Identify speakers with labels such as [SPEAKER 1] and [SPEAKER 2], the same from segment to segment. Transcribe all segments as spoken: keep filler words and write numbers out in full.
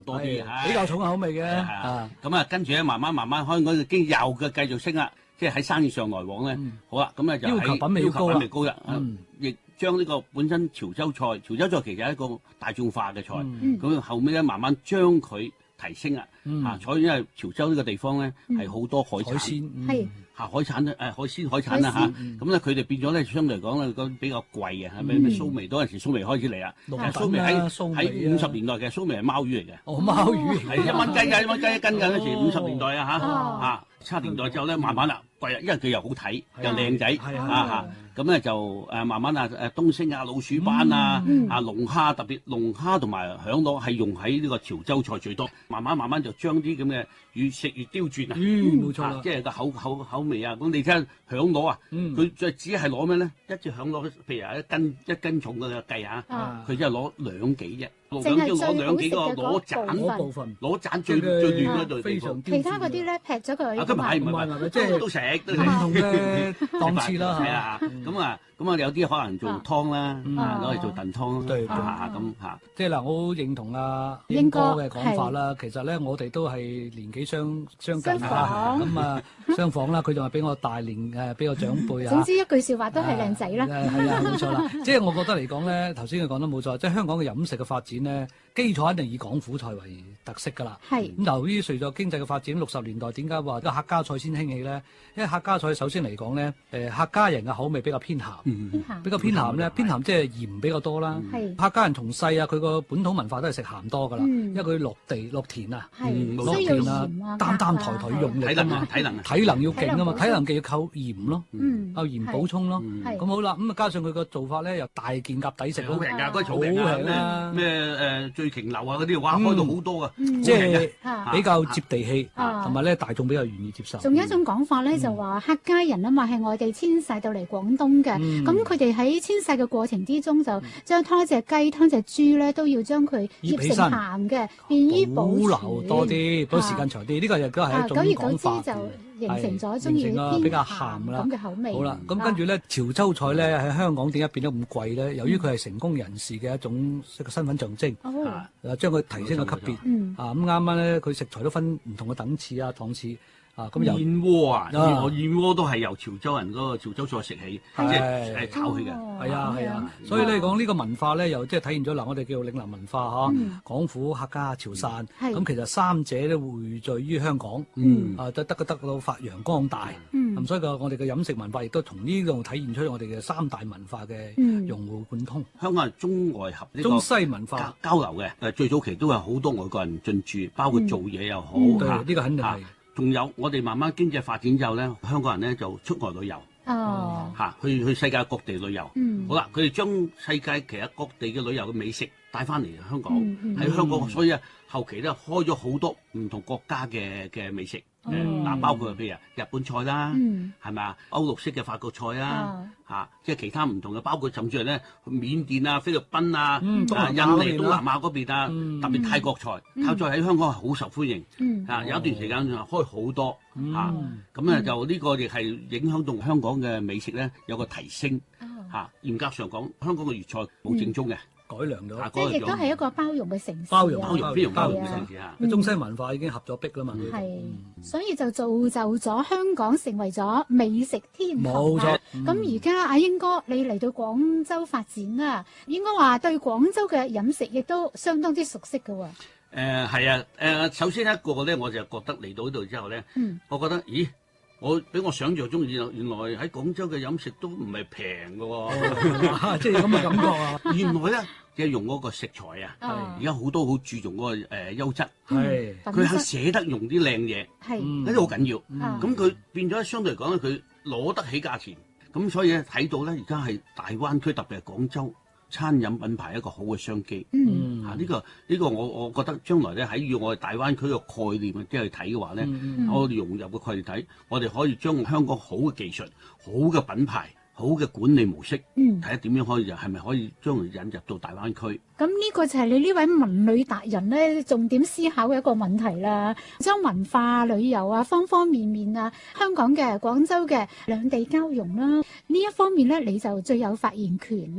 [SPEAKER 1] 多啲，
[SPEAKER 2] 比較重口味嘅。
[SPEAKER 1] 啊，咁啊，跟住咧，慢慢慢慢香港已經又嘅繼續升啦，即係喺生意上來往咧。好啦，咁咧就
[SPEAKER 2] 要求品味高啦，
[SPEAKER 1] 要求品味高啦。亦將呢個本身潮州菜，潮州菜其實係一個大眾化嘅菜，咁後尾咧慢慢將佢提升啊。啊，所以因為潮州呢個地方咧係好多海產，
[SPEAKER 3] 係
[SPEAKER 1] 嚇海產咧誒海鮮海產啊嚇，咁咧佢哋變咗咧相對嚟講咧講比較貴啊，係咪？蘇眉嗰陣時蘇眉開始嚟啊，蘇眉喺喺五十年代嘅蘇眉係貓魚嚟嘅，
[SPEAKER 2] 哦貓魚
[SPEAKER 1] 係一蚊雞㗎，一蚊雞一斤㗎嗰時五十年代啊嚇嚇，七十年代之後咧慢慢啦貴啊，因為佢又好睇又靚仔啊嚇。咁咧就誒慢慢啊誒東星啊老鼠斑啊啊龍蝦，特別龍蝦同埋響螺係用喺呢個潮州菜最多，慢慢慢慢就將啲咁嘅越食越刁鑽啊，
[SPEAKER 2] 嗯冇錯啦，
[SPEAKER 1] 即係個口口口味啊。咁你睇下響螺啊，佢就只係攞咩咧？一隻響螺，譬如係一斤一斤重嘅計嚇，佢只係攞兩幾啫。
[SPEAKER 3] 淨係
[SPEAKER 1] 攞兩幾個攞
[SPEAKER 3] 斬
[SPEAKER 2] 部分，
[SPEAKER 1] 攞斬最最嫩嗰度地方。
[SPEAKER 3] 其他嗰啲咧劈咗佢。
[SPEAKER 1] 啊，咁唔係唔係唔係，即係都食都食。
[SPEAKER 2] 唔同嘅檔次啦，
[SPEAKER 1] 係啊，咁啊咁啊有啲可能做湯啦，啊攞嚟做燉湯
[SPEAKER 2] 對
[SPEAKER 1] 啊咁嚇。
[SPEAKER 2] 即係嗱，我好認同阿英哥嘅講法啦。其實咧，我哋都係年紀相相近啊，咁啊相仿啦。佢仲係比我大年誒，比我長輩啊。
[SPEAKER 3] 總之一句説話都係靚仔啦。
[SPEAKER 2] 係啊，冇錯啦。即係我覺得嚟講咧，頭先佢講得冇錯，即係香港嘅飲食嘅發展咧，基礎一定以廣府菜為特色㗎啦。
[SPEAKER 3] 係。咁
[SPEAKER 2] 由於隨著經濟嘅發展，六十年代點解話個客家菜先興起咧？因為客家菜首先嚟講咧，誒客家人嘅口味比較偏鹹，比較偏鹹咧，偏鹹即係鹽比較多啦。係。客家人從細啊，佢個本土文化都係食鹹多㗎啦，因為佢落地落田啊，落田啊，擔擔抬抬用力㗎嘛，
[SPEAKER 1] 體能
[SPEAKER 2] 體能要勁啊嘛，體能嘅要靠鹽咯，靠鹽補充咯。咁好啦，咁啊加上佢個做法咧又大件夾抵食，
[SPEAKER 1] 好平㗎，嗰啲草平啊，咩誒醉瓊樓啊嗰啲，哇開到好多啊，
[SPEAKER 2] 即係比較接地氣，同埋咧大眾比較願意接受。
[SPEAKER 3] 仲有一種講法咧，就話客家人啊嘛係外地遷徙到嚟廣東嘅，咁佢哋喺遷徙嘅過程之中就將劏隻雞、劏隻豬咧都要將佢醃成鹹嘅，便於保存。
[SPEAKER 2] 保留多啲，保時間長啲，呢個亦都係一種講法。
[SPEAKER 3] 形成咗中意
[SPEAKER 2] 比較鹹啦
[SPEAKER 3] 咁嘅口味。
[SPEAKER 2] 好啦，咁跟住咧，潮州菜咧喺香港點解變得咁貴咧？由於佢係成功人士嘅一種一個身份象徵，啊，將佢提升個級別。啊，咁啱啱咧，佢食材都分唔同嘅等次啊、檔次。啊，咁
[SPEAKER 1] 燕窩啊，燕窩燕窩都係由潮州人嗰個潮州菜食起，即係係炒起嘅。
[SPEAKER 2] 係啊係啊，所以咧講呢個文化咧，又即係體現咗嗱，我哋叫做嶺南文化嚇，廣府、客家、潮汕，咁其實三者咧匯聚於香港，啊得得得到發揚光大。咁所以個我哋嘅飲食文化亦都從呢度體現出我哋嘅三大文化嘅融會貫通。
[SPEAKER 1] 香港係中外合
[SPEAKER 2] 中西文化
[SPEAKER 1] 交流嘅，誒最早期都有好多外國人進駐，包括做嘢又好嚇。
[SPEAKER 2] 呢個肯定係。
[SPEAKER 1] 仲有我哋慢慢經濟發展之後咧，香港人咧就出外旅遊，
[SPEAKER 3] 哦，
[SPEAKER 1] 嚇去去世界各地旅遊。
[SPEAKER 3] 嗯，
[SPEAKER 1] 好啦，佢哋將世界其實各地嘅旅遊嘅美食帶翻嚟香港，喺香港，所以啊後期咧開咗好多唔同國家嘅嘅美食。誒嗱，包括譬如日本菜啦，係咪啊？歐陸式嘅法國菜啦，嚇，即係其他唔同嘅，包括甚至係咧緬甸啊、菲律賓啊、啊印尼、東南亞嗰邊啊，特別泰國菜，泰國菜喺香港係好受歡迎，啊有一段時間開好多嚇，咁咧就呢個亦係影響到香港嘅美食咧有個提升嚇。嚴格上講，香港嘅粵菜冇正宗嘅。
[SPEAKER 2] 改良咗，
[SPEAKER 3] 即係亦都係一個包容嘅城市，
[SPEAKER 2] 包容
[SPEAKER 1] 包容非常包容嘅城市啊！
[SPEAKER 2] 中西文化已經合咗璧啦嘛，
[SPEAKER 3] 係，所以就造就咗香港成為咗美食天堂。
[SPEAKER 2] 冇錯。
[SPEAKER 3] 咁而家阿英哥你嚟到廣州發展啦，應該話對廣州嘅飲食亦都相當之熟悉㗎喎。
[SPEAKER 1] 誒係啊，誒首先一個咧，我就覺得嚟到呢度之後咧，我覺得咦。我比我想象中，原原來喺廣州嘅飲食都唔係平嘅喎，
[SPEAKER 2] 即係咁嘅感覺啊！
[SPEAKER 1] 原來咧，即係用嗰個食材啊，而家好多好注重嗰個誒優質，
[SPEAKER 2] 係
[SPEAKER 1] 佢肯捨得用啲靚嘢，呢啲好緊要。咁佢變咗相對嚟講咧，佢攞得起價錢，咁所以咧睇到咧，而家係大灣區特別係廣州餐飲品牌一個好嘅商機。嗯，嚇呢個呢個我我覺得將來咧喺要我哋大灣區個概念即係去睇嘅話咧，我哋融入嘅概念睇，我哋可以將香港好嘅技術、好嘅品牌、好嘅管理模式，睇下點樣可以就係咪可以將佢引入到大灣區。
[SPEAKER 3] 咁呢個就係你呢位文旅達人咧重點思考嘅一個問題啦。將文化旅遊啊，方方面面啊，香港嘅、廣州嘅兩地交融啦，呢一方面咧你就最有發言權啦。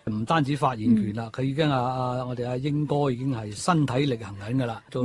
[SPEAKER 2] 唔單止發言權啦，佢、嗯、已經啊啊，我哋阿英哥已經係身體力行緊㗎啦，做